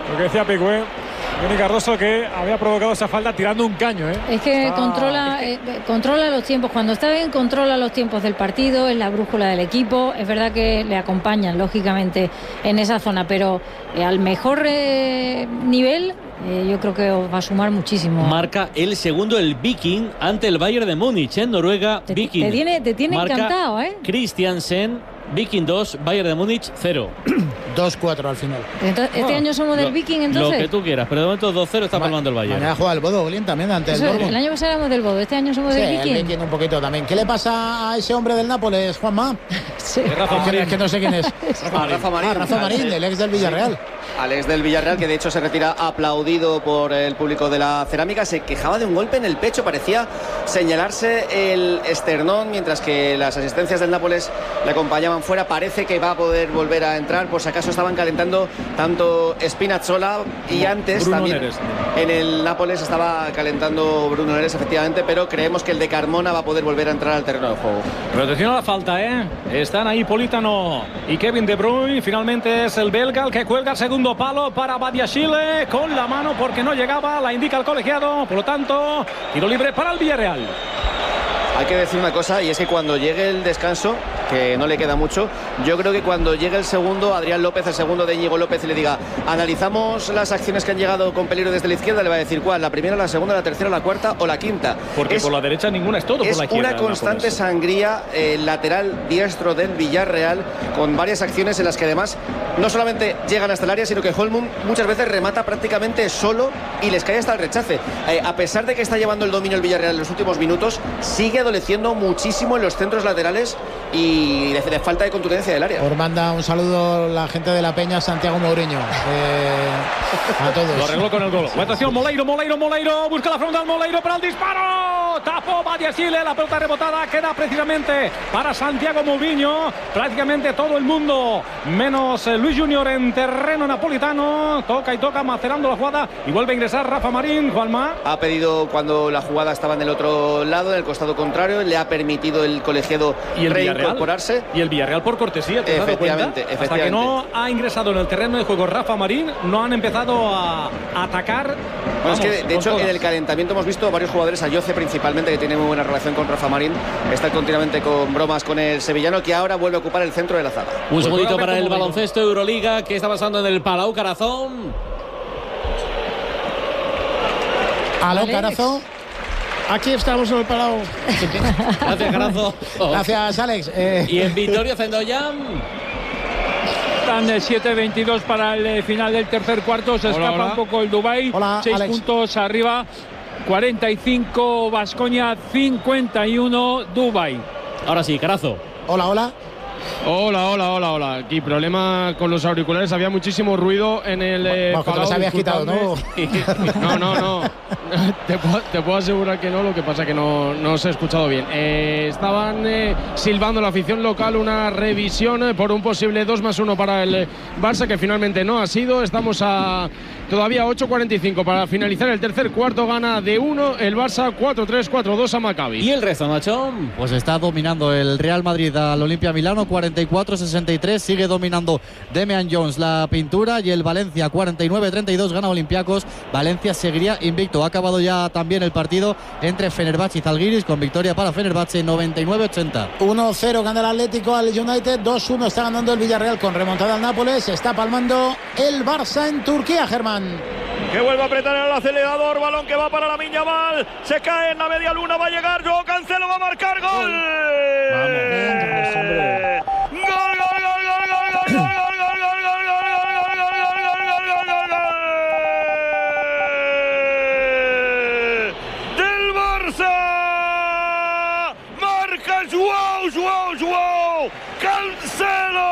Lo que decía Picue, Johnny Cardoso, que había provocado esa falta tirando un caño. Es que controla los tiempos. Cuando está bien, controla los tiempos del partido, es la brújula del equipo. Es verdad que le acompañan, lógicamente, en esa zona, pero al mejor nivel, yo creo que va a sumar muchísimo. Marca el segundo el Viking ante el Bayern de Múnich en Noruega. Viking te tiene marca encantado, Christiansen, Viking 2, Bayern de Múnich 0. 2-4 al final. Entonces, este año somos del Viking, entonces. Lo que tú quieras, pero de momento 2-0 está palmando el Bayern. Mañana juega el Bodo Glin también ante el Dortmund. El año pasado éramos del Bodo, este año somos del Viking. El Viking un poquito también. ¿Qué le pasa a ese hombre del Nápoles, Juanma? Sí. Es que no sé quién es. Rafa Marín. Rafa Marín, el ex del Villarreal. Al ex del Villarreal, que de hecho se retira aplaudido por el público de la Cerámica. Se quejaba de un golpe en el pecho, parecía señalarse el esternón, mientras que las asistencias del Nápoles le acompañaban fuera. Parece que va a poder volver a entrar, por si acaso estaban calentando tanto Spinazzola y antes Bruno también Neres. En el Nápoles estaba calentando Bruno Neres, efectivamente, pero creemos que el de Carmona va a poder volver a entrar al terreno de juego. Pero atención a la falta, están ahí Politano y Kevin De Bruyne. Finalmente es el belga el que cuelga el segundo palo para Badiashile con la mano porque no llegaba, la indica el colegiado, por lo tanto tiro libre para el Villarreal. Hay que decir una cosa, y es que cuando llegue el descanso, que no le queda mucho, yo creo que cuando llegue el segundo, Adrián López, el segundo de Íñigo López, y le diga, analizamos las acciones que han llegado con peligro desde la izquierda, le va a decir cuál, la primera, la segunda, la tercera, la cuarta o la quinta. Porque por la derecha ninguna, es todo por la izquierda. Es una constante sangría el lateral diestro del Villarreal, con varias acciones en las que además no solamente llegan hasta el área, sino que Holmund muchas veces remata prácticamente solo y les cae hasta el rechace. A pesar de que está llevando el dominio el Villarreal en los últimos minutos, sigue adoleciendo muchísimo en los centros laterales y de falta de contundencia del área. Os manda un saludo la gente de la Peña, Santiago Mourinho. A todos. Lo arregló con el gol. Atención, Moleiro, busca la frontal, Moleiro para el disparo. Tapó Badiashile, la pelota rebotada queda precisamente para Santiago Mourinho. Prácticamente todo el mundo, menos Luis Junior en terreno napolitano. Toca y toca, macerando la jugada y vuelve a ingresar Rafa Marín. Juanma. Ha pedido, cuando la jugada estaba en el otro lado, en el costado contrario, le ha permitido el colegiado reincorporarse. Y el Villarreal por cortesía, ¿te has dado cuenta? Hasta que no ha ingresado en el terreno de juego Rafa Marín, no han empezado a atacar. Bueno, es que de hecho en el calentamiento hemos visto varios jugadores, a Yoce principalmente, que tiene muy buena relación con Rafa Marín, está continuamente con bromas con el sevillano, que ahora vuelve a ocupar el centro de la zaga. Un segundito para el baloncesto Euroliga, que está pasando en el Palau Carazón. Aló, Carazo. Aquí estamos en el Palau. Gracias, Carazo. Gracias, Alex. Y en Vitoria Zendoyan. Están 7:22 para el final del tercer cuarto. Se escapa un poco el Dubái. 6 Alex. puntos arriba. 45 Baskonia, 51 Dubái. Ahora sí, Carazo. Hola. Hola. Aquí problema con los auriculares. Había muchísimo ruido en el Bajo, te los habías quitado, ¿no? No. Te puedo asegurar que no. Lo que pasa que no se ha escuchado bien. Estaban silbando la afición local una revisión por un posible 2+1 para el Barça, que finalmente no ha sido. Estamos a todavía 8:45 para finalizar el tercer cuarto. Gana de 1 el Barça, 4-3, 4-2 a Maccabi. ¿Y el resto, Nacho? Pues está dominando el Real Madrid al Olimpia Milano, 44-63. Sigue dominando Damian Jones la pintura, y el Valencia 49-32 gana Olympiacos. Valencia seguiría invicto. Ha acabado ya también el partido entre Fenerbahce y Zalgiris, con victoria para Fenerbahce 99-80. 1-0 gana el Atlético al United, 2-1 está ganando el Villarreal con remontada al Nápoles. Está palmando el Barça en Turquía, Germán. Que vuelve a apretar el acelerador, balón que va para Lamine Yamal, se cae en la media luna, va a llegar Joao Cancelo, va a marcar gol. Del Barça, marca Joao Cancelo.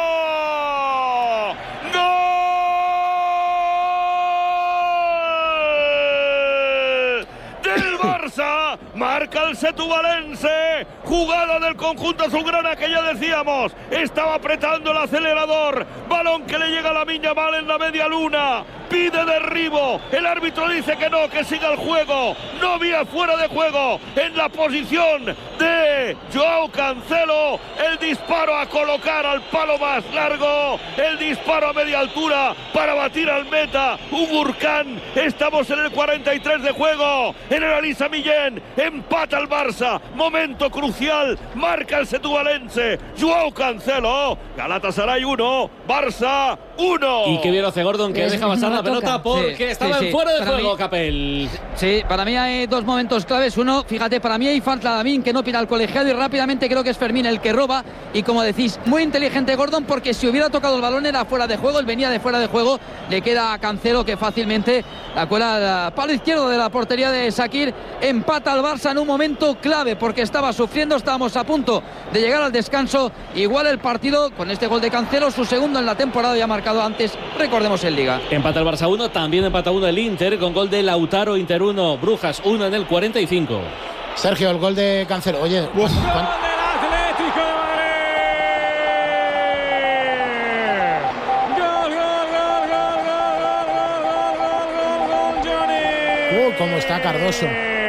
Marca el setuvalense, jugada del conjunto azulgrana que ya decíamos, estaba apretando el acelerador, balón que le llega a Lamine Yamal en la media luna, pide derribo. El árbitro dice que no, que siga el juego. No había fuera de juego en la posición de Joao Cancelo. El disparo a colocar al palo más largo. El disparo a media altura para batir al meta. Ugurcan. Estamos en el 43 de juego. En el Elisa Millén. Empata el Barça. Momento crucial. Marca el setubalense. Joao Cancelo. Galatasaray 1. Barça 1. Y qué bien lo hace Gordon, que deja pasar la pelota porque estaba fuera de juego, Capel. Sí, para mí hay dos momentos claves. Uno, fíjate, para mí hay falta de Lamin, que no pira al colegiado, y rápidamente creo que es Fermín el que roba. Y como decís, muy inteligente Gordon, porque si hubiera tocado el balón era fuera de juego, él venía de fuera de juego, le queda a Cancelo, que fácilmente la cuela al palo izquierdo de la portería de Shaqiri. Empata al Barça en un momento clave, porque estaba sufriendo, estábamos a punto de llegar al descanso. Igual el partido con este gol de Cancelo, su segundo en la temporada, ya marcado antes, recordemos, en Liga. Empata el Barça 1, también empata 1 el Inter, con gol de Lautaro. Inter 1, Brujas 1 en el 45. Sergio, el gol de Cancelo. Oye, ¡Gol del Atlético de Madrid! ¡Gol, cómo está Cardoso!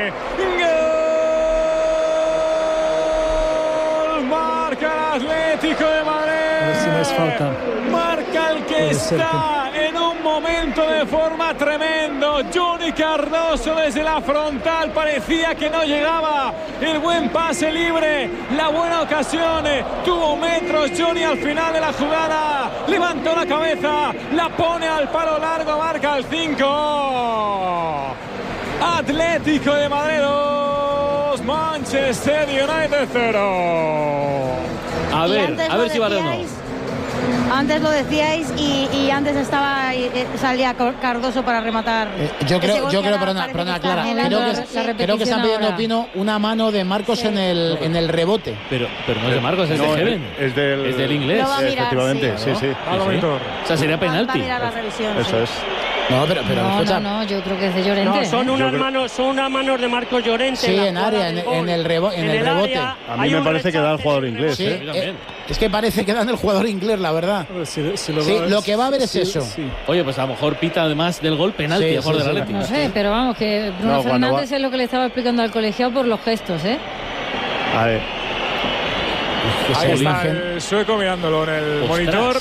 ¡Gol! Marca el Atlético de Madrid. Si no es falta. Marca el que está en un momento de forma tremendo. Johnny Cardoso desde la frontal, parecía que no llegaba. El buen pase libre, la buena ocasión, tuvo metros Johnny al final de la jugada. Levantó la cabeza, la pone al palo largo, marca el 5. Atlético de Madrid 2, Manchester United 0. A ver si vale o no. Antes lo decíais y antes salía Cardoso para rematar. Yo creo, perdona, Clara, creo que están pidiendo, Pino, una mano de Marcos en el rebote. Pero no es de Marcos, es de Heaven. Es del inglés. Efectivamente, sí. O sea, sería penalti. Va a mirar la revisión, Eso es. No, pero no, yo creo que es de Llorente. No, son unas manos de Marcos Llorente. Sí, en área, en el rebote. A mí me parece que da el jugador inglés. Sí, es que parece que dan el jugador inglés, la verdad. Lo que va a haber es eso. Sí. Oye, pues a lo mejor pita además del gol penalti a favor del Atlético. No sé, pero vamos, que Bruno Fernández es lo que le estaba explicando al colegiado por los gestos, ¿eh? A ver. Ahí está el sueco mirándolo en el monitor.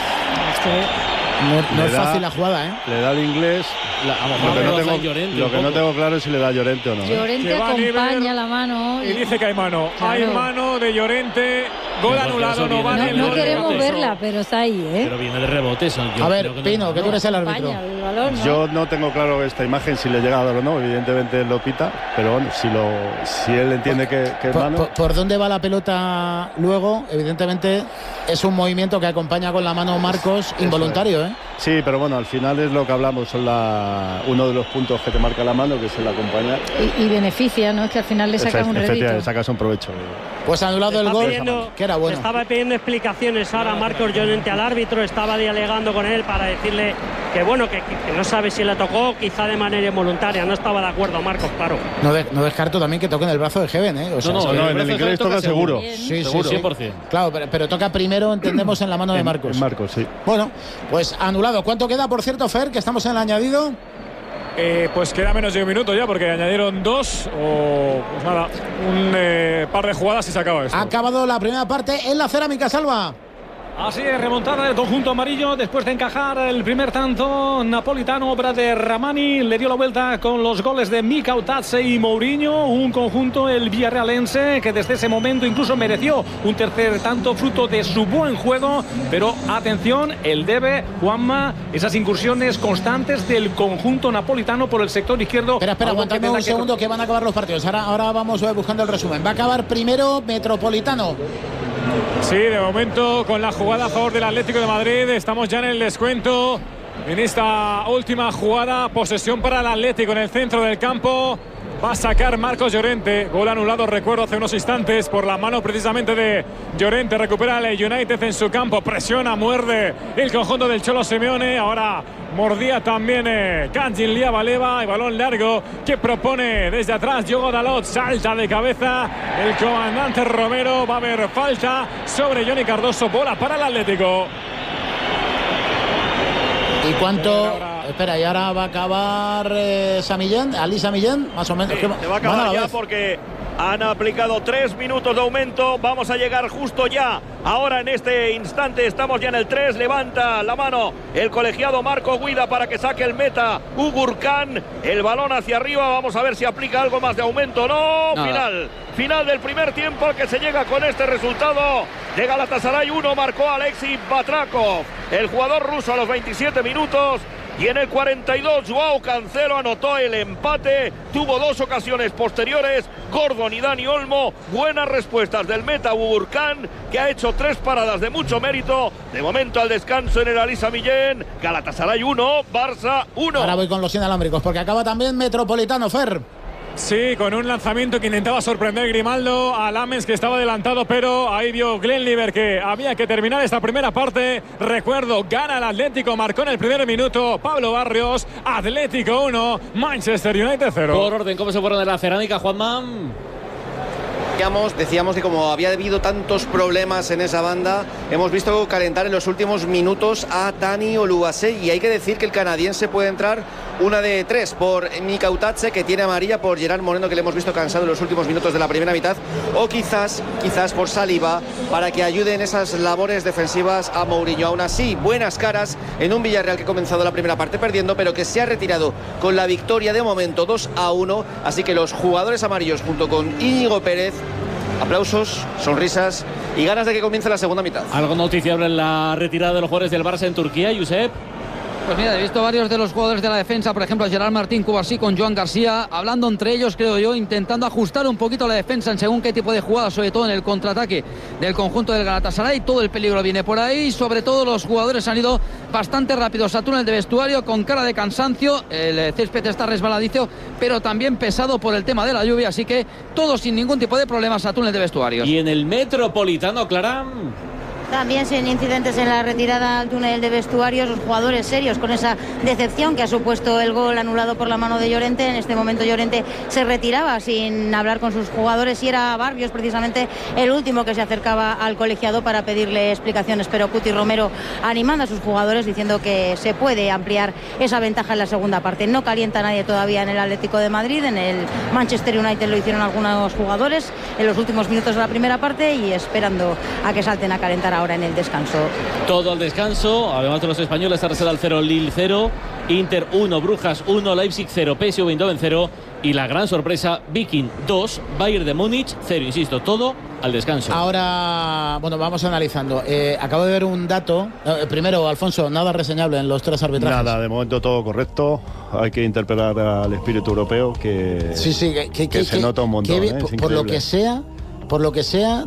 No es fácil la jugada, ¿eh? Le da el inglés. Lo que no tengo claro es si le da Llorente o no. Llorente acompaña la mano. Y dice que hay mano. Claro. Hay mano de Llorente. Gol anulado, no vale. No queremos verla, pero está ahí, ¿eh? Pero viene de rebote. A ver, Pino, que tú eres el árbitro. Yo no tengo claro esta imagen, si le llega a dar o no. Evidentemente él lo pita, pero bueno, si él entiende que es mano. ¿Por dónde va la pelota luego? Evidentemente es un movimiento que acompaña con la mano Marcos involuntario, ¿eh? Sí, pero bueno, al final es lo que hablamos, son uno de los puntos que te marca la mano, que es el acompañar. Y beneficia, ¿no? Es que al final le sacas un rédito. Sacas un provecho. Pues anulado el gol, que era bueno. Estaba pidiendo explicaciones ahora Marcos Llorente al árbitro, estaba dialogando con él para decirle que bueno, que no sabe si le tocó, quizá de manera involuntaria. No estaba de acuerdo Marcos, claro. No descarto también que toque en el brazo de Heaven, ¿eh? O sea, no, en el inglés toca seguro. Sí, seguro, 100%. Claro, pero toca primero, entendemos, en la mano de Marcos. En Marcos, sí. Bueno, pues anulado. ¿Cuánto queda, por cierto, Fer, que estamos en el añadido? Pues queda menos de un minuto ya, porque añadieron dos o pues nada, un par de jugadas y se acaba esto. Ha acabado la primera parte en la Cerámica, Salva. Así es, remontada del conjunto amarillo después de encajar el primer tanto napolitano, obra de Ramani. Le dio la vuelta con los goles de Mikau Tatse y Mourinho. Un conjunto, el villarrealense, que desde ese momento incluso mereció un tercer tanto fruto de su buen juego. Pero atención, el debe, Juanma, esas incursiones constantes del conjunto napolitano por el sector izquierdo. Espera, aguantadme un segundo que van a acabar los partidos. Ahora vamos buscando el resumen. Va a acabar primero Metropolitano. Sí, de momento con la jugada a favor del Atlético de Madrid. Estamos ya en el descuento. En esta última jugada, posesión para el Atlético en el centro del campo. Va a sacar Marcos Llorente. Gol anulado, recuerdo, hace unos instantes por la mano precisamente de Llorente. Recupera el United en su campo. Presiona, muerde el conjunto del Cholo Simeone. Ahora mordía también Kanjin Liabaleva. El balón largo que propone desde atrás Diogo Dalot. Salta de cabeza el comandante Romero. Va a haber falta sobre Johnny Cardoso. Bola para el Atlético. ¿Y cuánto? espera, y ahora va a acabar Samillén, Ali Samillén, más o menos. Sí, se va a acabar ya porque han aplicado 3 minutos de aumento. Vamos a llegar justo ya. Ahora en este instante estamos ya en el 3. Levanta la mano el colegiado Marco Guida para que saque el meta Ugurcan. El balón hacia arriba. Vamos a ver si aplica algo más de aumento. No, final del primer tiempo al que se llega con este resultado. De Galatasaray 1 marcó Alexei Batrakov, el jugador ruso, a los 27 minutos. Y en el 42 Joao Cancelo anotó el empate. Tuvo 2 ocasiones posteriores Gordon y Dani Olmo. Buenas respuestas del meta Ugurcan, que ha hecho 3 paradas de mucho mérito. De momento al descanso en el Ali Samillén. Galatasaray 1, Barça 1. Ahora voy con los inalámbricos porque acaba también Metropolitano, Fer. Sí, con un lanzamiento que intentaba sorprender Grimaldo a Lammens, que estaba adelantado, pero ahí vio Glenliver que había que terminar esta primera parte. Recuerdo, gana el Atlético, marcó en el primer minuto Pablo Barrios. Atlético 1, Manchester United 0. Por orden, ¿cómo se fueron de la cerámica, Juanma? Decíamos que como había habido tantos problemas en esa banda, hemos visto calentar en los últimos minutos a Dani Oluwase, y hay que decir que el canadiense puede entrar una de 3 por Mika Utache, que tiene amarilla, por Gerard Moreno, que le hemos visto cansado en los últimos minutos de la primera mitad, o quizás por Saliba, para que ayude en esas labores defensivas a Mourinho. Aún así, buenas caras en un Villarreal que ha comenzado la primera parte perdiendo, pero que se ha retirado con la victoria de momento 2-1, así que los jugadores amarillos junto con Íñigo Pérez, aplausos, sonrisas y ganas de que comience la segunda mitad. ¿Algo noticiable en la retirada de los jugadores del Barça en Turquía, Josep? Pues mira, he visto varios de los jugadores de la defensa, por ejemplo Gerard Martín Cubarsí con Joan García, hablando entre ellos, creo yo, intentando ajustar un poquito la defensa en según qué tipo de jugada, sobre todo en el contraataque del conjunto del Galatasaray. Todo el peligro viene por ahí, sobre todo los jugadores han ido bastante rápidos a túnel de vestuario, con cara de cansancio. El césped está resbaladizo, pero también pesado por el tema de la lluvia, así que todos sin ningún tipo de problemas a túnel de vestuarios. Y en el Metropolitano, Clara, también sin incidentes en la retirada al túnel de vestuarios, los jugadores serios con esa decepción que ha supuesto el gol anulado por la mano de Llorente. En este momento Llorente se retiraba sin hablar con sus jugadores y era Barrios precisamente el último que se acercaba al colegiado para pedirle explicaciones, pero Cuti Romero animando a sus jugadores diciendo que se puede ampliar esa ventaja en la segunda parte. No calienta nadie todavía en el Atlético de Madrid, en el Manchester United lo hicieron algunos jugadores en los últimos minutos de la primera parte y esperando a que salten a calentar ahora en el descanso. Todo al descanso, además de los españoles, Arsenal 0, Lille 0, Inter 1, Brujas 1, Leipzig 0, PSV Eindhoven 0 y la gran sorpresa, Viking 2, Bayern de Múnich 0, insisto, todo al descanso. Ahora, bueno, vamos analizando. Acabo de ver un dato. Primero, Alfonso, nada reseñable en los 3 arbitrajes. Nada, de momento todo correcto. Hay que interpelar al espíritu europeo que, sí, que se nota un montón. Por lo que sea,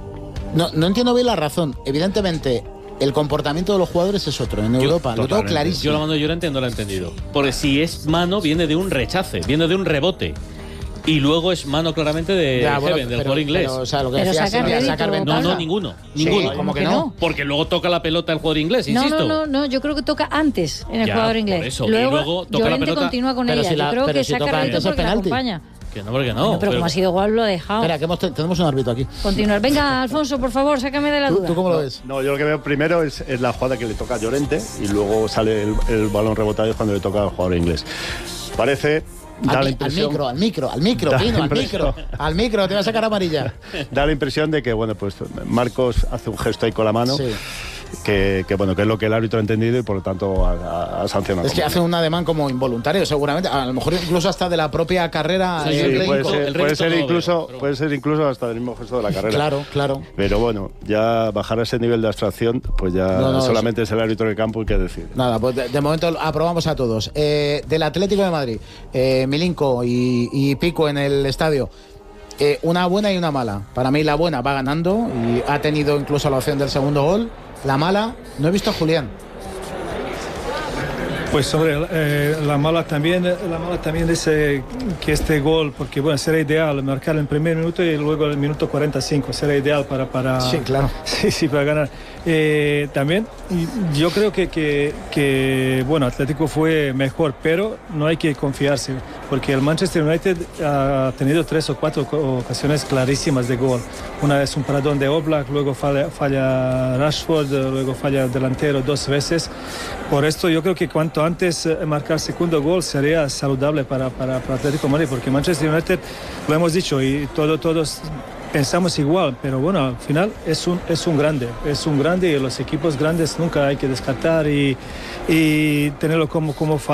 no entiendo bien la razón. Evidentemente, el comportamiento de los jugadores es otro. En Europa, lo tengo clarísimo. Yo la mano de Llorente no la he entendido. Porque si es mano, viene de un rechace, viene de un rebote. Y luego es mano claramente de Heaven, del jugador inglés. Pero, o sea, lo que decía, sacar ventaja. No, ninguno. Sí, ¿cómo que no? Porque luego toca la pelota el jugador inglés, insisto. No, yo creo que toca antes en el jugador inglés. Por eso. Luego toca Llorente la pelota. Continúa con ella. Yo creo que saca rédito porque la acompaña. Que no, porque no. Bueno, pero como ha sido gol, lo ha dejado. Espera, que tenemos un árbitro aquí. Continuar. Venga, Alfonso, por favor, sácame de la duda. ¿Tú cómo lo ves? No, yo lo que veo primero es la jugada que le toca a Llorente y luego sale el balón rebotado cuando le toca al jugador inglés. Parece... Al micro, te va a sacar amarilla. Da la impresión de que, bueno, pues Marcos hace un gesto ahí con la mano. Sí. Que es lo que el árbitro ha entendido y por lo tanto ha sancionado. Es que hace un ademán como involuntario, seguramente, a lo mejor incluso hasta de la propia carrera. Sí, puede ser incluso hasta del mismo gesto de la carrera. Claro. Pero bueno, ya bajar a ese nivel de abstracción, pues ya solamente es el árbitro del campo el que decide. Nada, pues de momento aprobamos a todos. Del Atlético de Madrid, Milinko y Pico en el estadio. Una buena y una mala. Para mí la buena va ganando y ha tenido incluso la opción del segundo gol. La mala, no he visto a Julián. Pues sobre la mala también dice que este gol, porque bueno, será ideal marcar en el primer minuto y luego el minuto 45, será ideal para sí, claro. Sí, para ganar. También yo creo que bueno, Atlético fue mejor, pero no hay que confiarse, porque el Manchester United ha tenido 3 o 4 ocasiones clarísimas de gol. Una vez un paradón de Oblak, luego falla Rashford, luego falla el delantero 2 veces. Por esto yo creo que cuanto antes marcar segundo gol sería saludable para Atlético de Madrid, porque Manchester United, lo hemos dicho, y todos pensamos igual, pero bueno, al final es un grande y los equipos grandes nunca hay que descartar y tenerlo como